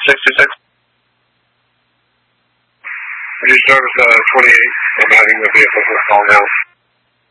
626. Would you service 28? I'm having the vehicle for a call now.